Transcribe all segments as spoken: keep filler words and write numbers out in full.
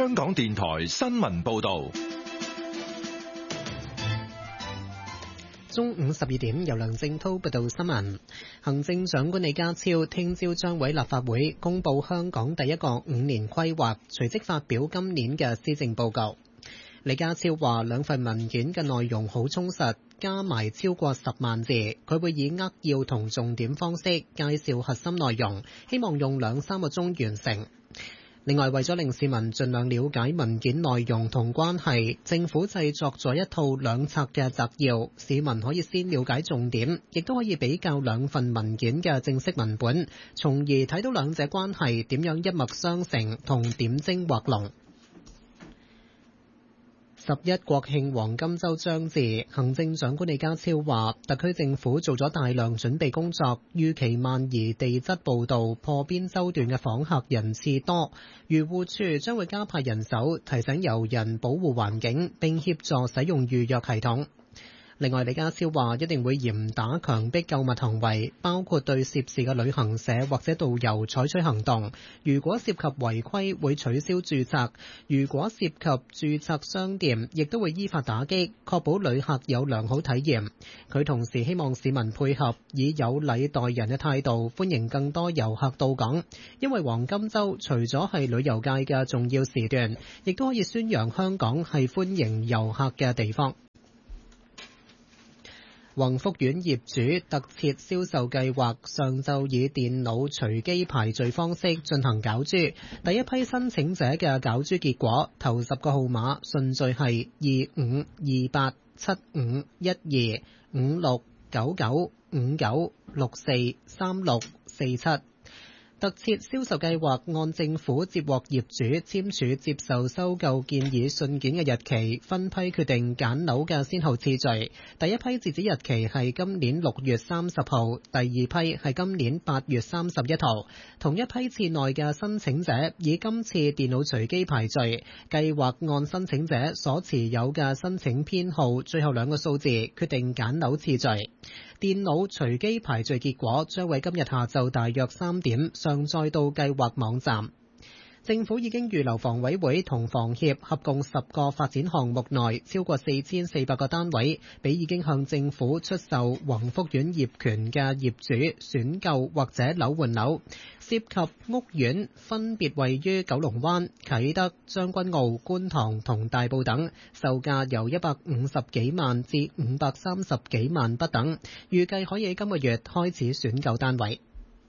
香港電台新聞報道。 中午十二點，由梁正濤報道新聞。行政長官李家超聽朝將喺立法會公布香港第一個五年規劃，隨即發表今年嘅施政報告。李家超話兩份文件嘅內容好充實，加埋超過十萬字，佢會以扼要同重點方式介紹核心內容，希望用兩三個鐘完成。另外，為咗令市民盡量了解文件內容同關係，政府製作咗一套兩冊嘅摘要，市民可以先了解重點，亦都可以比較兩份文件嘅正式文本，從而睇到兩者關係點樣一脈相承同點睛畫龍。十一國慶黃金週將至，行政長官李家超話，特區政府做咗大量準備工作，預期萬宜地質步道破邊洲段嘅訪客人次多，漁護處將會加派人手提醒遊人保護環境，並協助使用預約系統。另外，李家超話一定會嚴打強迫購物行為，包括對涉事嘅旅行社或者導遊採取行動。如果涉及違規，會取消註冊；如果涉及註冊商店，亦都會依法打擊，確保旅客有良好體驗。佢同時希望市民配合，以有禮待人嘅態度歡迎更多遊客到港，因為黃金週除咗係旅遊界嘅重要時段，亦都可以宣揚香港係歡迎遊客嘅地方。宏福苑業主特設銷售計劃上晝以電腦隨機排序方式進行攪珠，第一批申請者嘅攪珠結果頭十個號碼順序係二五二八七五一二五六九九五九六四三六四七。特設銷售計劃按政府接獲業主簽署接受收購建議信件嘅日期，分批決定揀樓嘅先後次序。第一批截止日期係今年六月三十號，第二批係今年八月三十一號。同一批次內嘅申請者以今次電腦隨機排序，計劃按申請者所持有嘅申請編號最後兩個數字決定揀樓次序。電腦隨機排序結果將會今日下晝大約三點上載到計劃網站。政府已經預留房委會同房協合共十個發展項目內超過四千四百個單位，俾已經向政府出售宏福苑業權嘅業主選購或者樓換樓。涉及屋苑分別位於九龍灣、啟德、將軍澳、觀塘同大埔等，售價由一百五十幾萬至五百三十幾萬不等，預計可以喺今個月開始選購單位。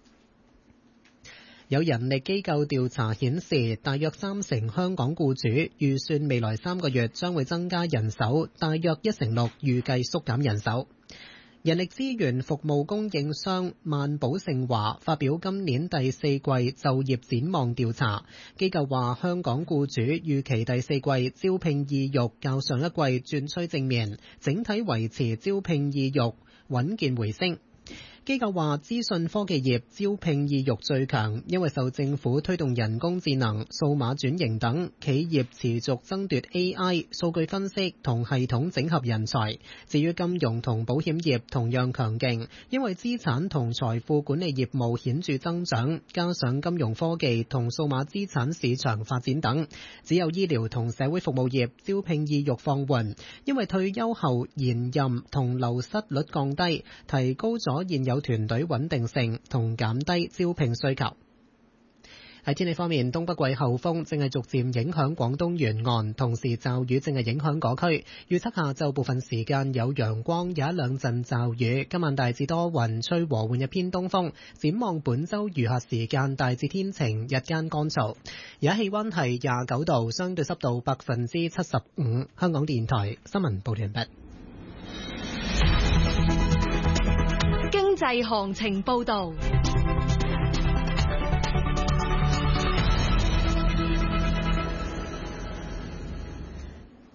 有人力機構調查顯示，大約三成香港僱主預算未來三個月將會增加人手，大約一成六預計縮減人手。人力資源服務供應商萬寶盛華發表今年第四季就業展望調查，機構話香港僱主預期第四季招聘意欲較上一季轉趨正面，整體維持招聘意欲穩健回升。機構話資訊科技業招聘意欲最強，因為受政府推動人工智能、數碼轉型等，企業持續爭奪 A I、數據分析同系統整合人才。至於金融同保險業同樣強勁，因為資產同財富管理業務顯著增長，加上金融科技同數碼資產市場發展等。只有醫療同社會服務業招聘意欲放緩，因為退休後延任同流失率降低，提高咗現有團隊穩定性同減低招聘需求。喺天氣方面，東北季候風正係逐漸影響廣東沿岸，同時驟雨正係影響嗰區。預測下晝部分時間有陽光，有一兩陣驟雨。今晚大致多雲，吹和緩嘅偏東風。展望本週餘下時間大致天晴，日間乾燥。而家氣溫係廿九度，相對濕度百分之七十五。香港電台新聞報道完畢。 經濟行情報道。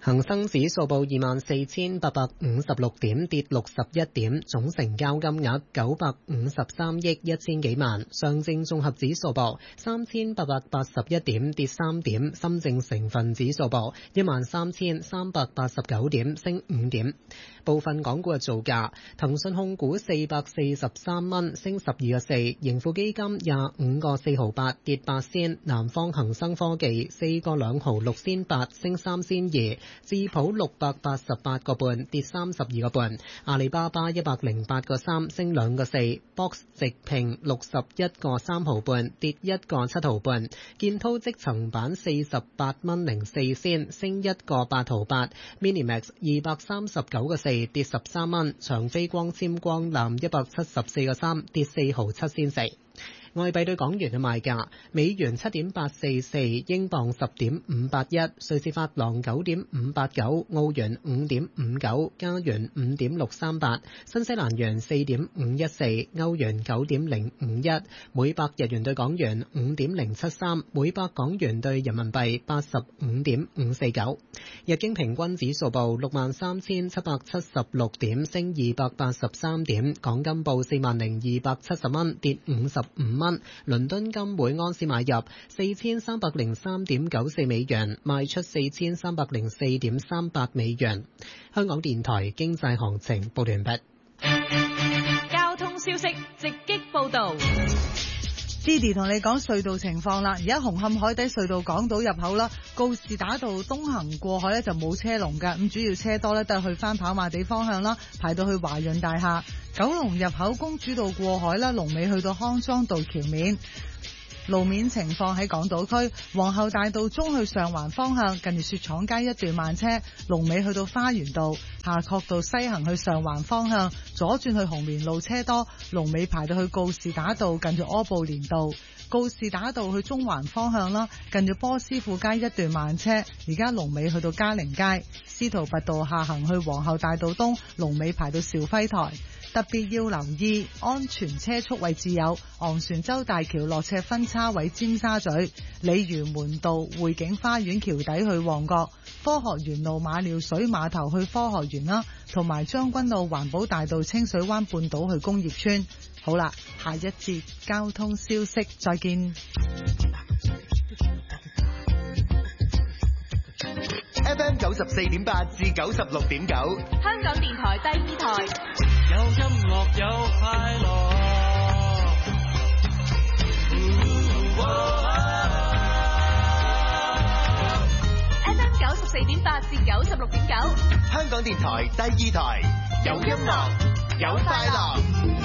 恒生指數報二萬四千八百五十六點，跌六十一點，總成交金額九百五十三億一千幾萬。上證綜合指數報三千八百八十一點，跌三點。深證成分指數報一萬三千三百八十九點，升五點。部分港股嘅造價：騰訊控股四百四十三蚊，升十二個四；盈富基金廿五個四毫八，跌八仙；南方恒生科技四個兩毫六仙八，升三仙二；智普六百八十八個半，跌三十二個半；阿里巴巴一百零八個三，升兩個四；Box 直平六十一個三毫半，跌一個七毫半；建滔積層板四十八蚊零四仙，升一個八毫八；Minimax 二百三十九個四，跌十三蚊；長飛光纖光纜一百七十四個三，跌四毫七仙四。外幣對港元嘅賣價：美元七點八四四，英鎊十點五八一，瑞士法郎九點五八九，澳元五點五九，加元五點六三八，新西蘭元四點五一四，歐元九點零五一，每百日元對港元五點零七三，每百港元對人民幣八十五點五四九。日經平均指數報六萬三千七百七十六點，升二百八十三點。港金報四萬零二百七十蚊，跌五十五蚊。倫敦金每安士買入四千三百零三點九四美元，賣出四千三百零四點三八美元。香港電台經濟行情報完畢。 交通消息直擊報道。 Didi 同你講隧道情況啦，而家紅磡海底隧道港島入口啦，告士打道東行過海咧就冇車龍㗎，咁主要車多咧都係去翻跑馬地方向啦，排到去華潤大廈。九龍入口公主道過海啦，龍尾去到康莊道橋面。路面情況喺港島區皇后大道中去上環方向，近住雪廠街一段慢車，龍尾去到花園道；夏慤道西行去上環方向，左轉去紅棉路車多，龍尾排到去告士打道近住柯布連道。告士打道去中環方向啦，近住波斯富街一段慢車，而家龍尾去到嘉寧街。司徒拔道下行去皇后大道東，龍尾排到兆輝台。特別要留意安全車速位置有昂船洲大橋落斜分叉位尖沙咀、鯉魚門道匯景花園橋底去旺角、科學園路馬料水碼頭去科學園啦，同埋將軍澳環保大道清水灣半島去工業村。好啦，下一節交通消息再見。 F M 九十四點八至九十六點九， 香港電台第二台。 有音樂有快樂。 F M 九十四點八至九十六點九， 香港電台第二台，有音樂有快樂。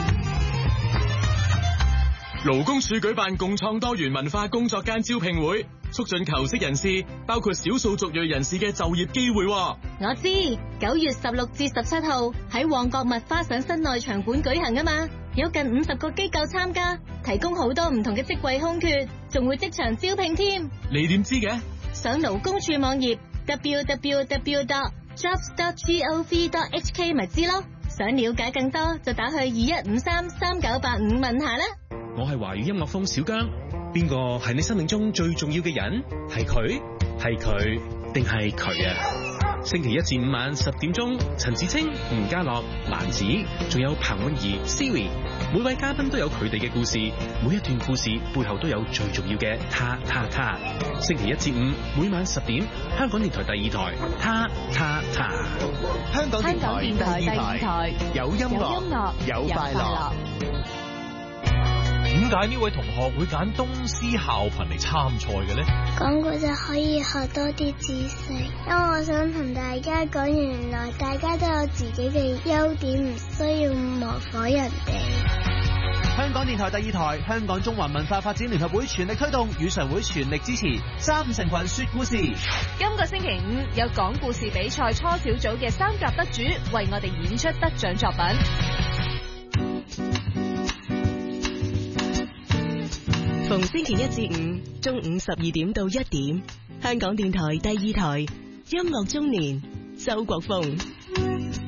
勞工處舉辦共創多元文化工作間招聘會，促進求職人士，包括少數族裔人士嘅就業機會。 我知九月十六至十七號喺旺角麥花臣室內場館舉行啊嘛，有近五十個機構參加，提供好多唔同嘅職位空缺，仲會即場招聘添。 你點知嘅？ 上勞工處網頁 double-u double-u double-u dot jobs dot gov dot h k 咪知咯。想了解更多就打去二一五三三九八五問下啦。 我係華語音樂風小姜，邊個係你生命中最重要嘅人？係佢？係佢？定係佢啊？星期一至五晚十點鐘，陳芷清、吳家樂、蘭子，仲有彭韻儀、Siri， 每位嘉賓都有佢哋嘅故事，每一段故事背後都有最重要嘅他他他。星期一至五每晚十點，香港電台第二台，他他他。 香港電台第二台，有音樂有快樂。 點解呢位同學會揀東施效顰嚟參賽嘅呢？ 講故就可以學多啲知識，因為我想同大家講，原來大家都有自己嘅優點，唔需要模仿人哋。 香港電台第二台，香港中華文化發展聯合會全力推動，語常會全力支持三五成群說故事。 今個星期五有講故事比賽初小組嘅三甲得主為我哋演出得獎作品。 逢星期一至五中午十二點到一點，香港電台第二台音樂中年，周國峰。